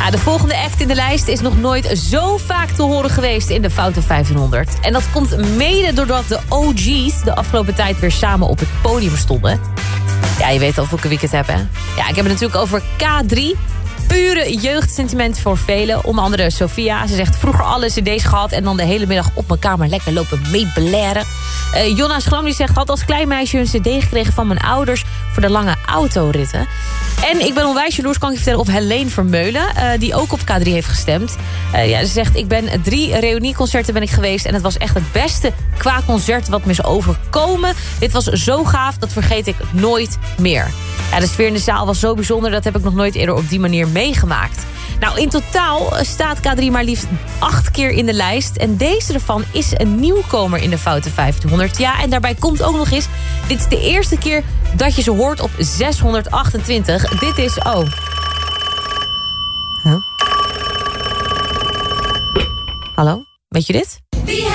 Ja, de volgende act in de lijst is nog nooit zo vaak te horen geweest in de Foute 1500. En dat komt mede doordat de OG's de afgelopen tijd weer samen op het podium stonden. Ja, je weet al welke week ik het heb, hè? Ja, ik heb het natuurlijk over K3. Pure jeugdsentiment voor velen. Onder andere Sophia. Ze zegt vroeger alle cd's gehad en dan de hele middag op mijn kamer lekker lopen meebeleren. Jonna Schram die zegt, had als klein meisje een cd gekregen van mijn ouders voor de lange autoritten. En ik ben onwijs jaloers, kan ik je vertellen, op Helene Vermeulen, die ook op K3 heeft gestemd. Ze zegt, ik ben 3 reunieconcerten ben ik geweest en het was echt het beste qua concert wat me is overkomen. Dit was zo gaaf, dat vergeet ik nooit meer. Ja, de sfeer in de zaal was zo bijzonder, dat heb ik nog nooit eerder op die manier meegemaakt. Nou, in totaal staat K3 maar liefst 8 keer in de lijst. En deze ervan is een nieuwkomer in de Foute 1500. Ja, en daarbij komt ook nog eens, dit is de eerste keer dat je ze hoort op 628. Dit is, Hallo? Weet je dit?